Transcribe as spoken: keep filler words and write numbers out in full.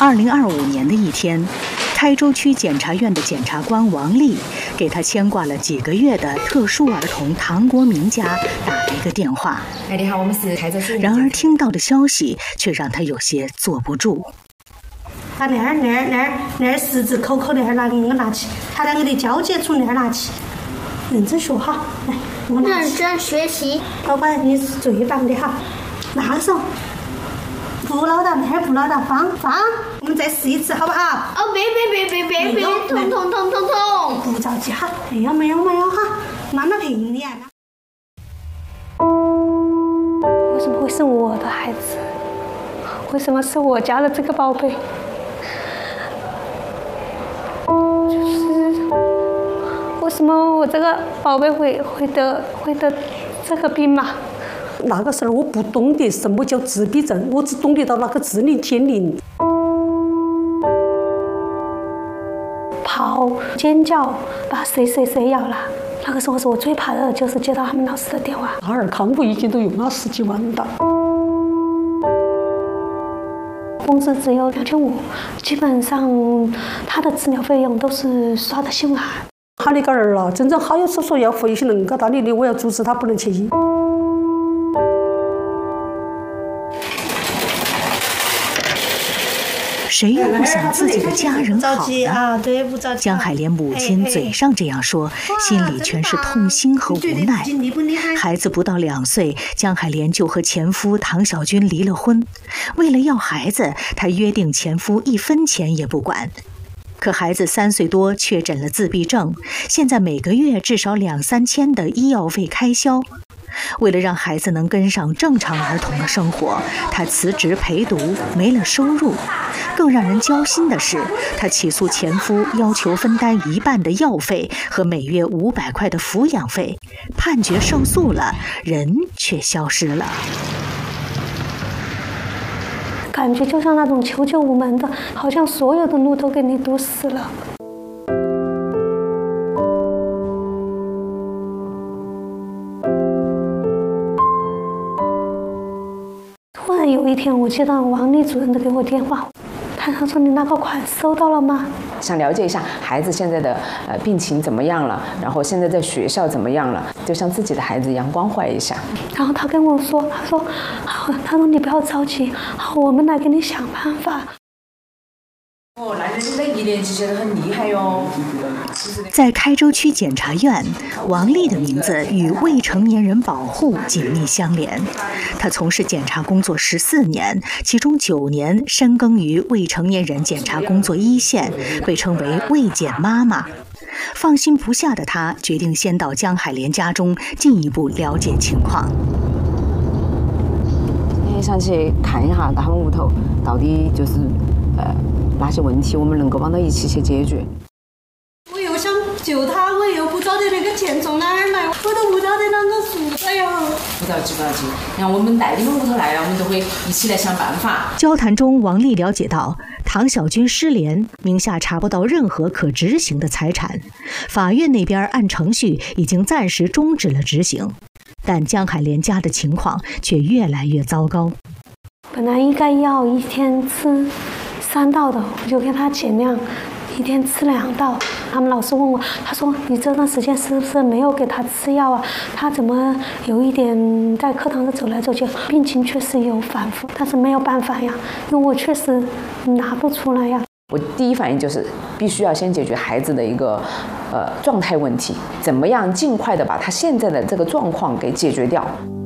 二零二五年的一天，开州区检察院的检察官王丽给他牵挂了几个月的特殊儿童唐国明家打了一个电话。 哎，你好，我们是开州区。 然而听到的消息却让他有些坐不住。 把那儿那儿那儿那儿十字扣扣那儿拿给我拿起，他两个的交接处那儿拿起，认真学哈，来，我拿起。 认真学习， 乖乖，你是最棒的哈。那个时候不唠叨，那儿不唠叨，放放，我们再试一次，好不好？ 哦，别别别别别别，痛痛痛痛痛！ 不着急哈，没有没有没有哈，慢慢陪你。为什么会是我的孩子？为什么是我家的这个宝贝？就是为什么我这个宝贝会会得会得这个病嘛？那个时候我不懂得什么叫自闭症，我只懂得到那个字里天灵。跑、尖叫，把谁谁谁咬了。那个时候是我最怕的，就是接到他们老师的电话。阿尔康复已经都用了十几万的，工资只有两千五，基本上他的治疗费用都是刷的信用卡。他那个儿啊，真正好有时说要费些恁个大力的，我要阻止他不能去医。 谁又不想自己的家人好呢？ 对，不着急。 江海莲母亲嘴上这样说，心里全是痛心和无奈。孩子不到两岁，江海莲就和前夫唐小军离了婚。为了要孩子，她约定前夫一分钱也不管。可孩子三岁多确诊了自闭症，现在每个月至少两三千的医药费开销。为了让孩子能跟上正常儿童的生活，她辞职陪读，没了收入。更让人焦心的是，她起诉前夫，要求分担一半的药费和每月五百块的抚养费，判决胜诉了，人却消失了。 感觉就像那种求救无门的，好像所有的路都给你堵死了。突然有一天，我接到王丽主任的给我电话，他说：“你那个款收到了吗？” 想了解一下孩子现在的呃病情怎么样了，然后现在在学校怎么样了，就像自己的孩子一样关怀一下。 然后他跟我说：“他说，好，他说你不要着急，好，我们来给你想办法。” 哦，那你的一年级现在很厉害哟。 在开州区检察院，王丽的名字与未成年人保护紧密相连。她从事检察工作十四年，其中九年深耕于未成年人检察工作一线，被称为“未检妈妈”。放心不下的她决定先到江海莲家中进一步了解情况。 今天想去看一下他们屋头到底就是呃哪些问题，我们能够帮他一起去解决。 我又想救他，我又不晓得那个钱从哪儿来，我都不晓得啷个说的呀。 不着急，不着急，然后我们带你们屋头来了，我们都会一起来想办法。 交谈中，王丽了解到唐小军失联，名下查不到任何可执行的财产，法院那边按程序已经暂时终止了执行，但江海莲家的情况却越来越糟糕。 本来应该要一天吃三道的，我就跟他减量，一天吃两道。他们老师问我，他说你这段时间是不是没有给他吃药啊？他怎么有一点在课堂上走来走去，病情确实有反复，但是没有办法呀，因为我确实拿不出来呀。 我第一反应就是必须要先解决孩子的一个呃状态问题，怎么样尽快的把他现在的这个状况给解决掉。